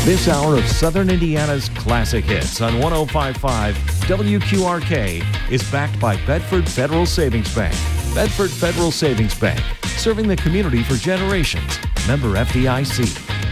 This hour of Southern Indiana's classic hits on 105.5 WQRK is backed by Bedford Federal Savings Bank. Bedford Federal Savings Bank, serving the community for generations. Member FDIC.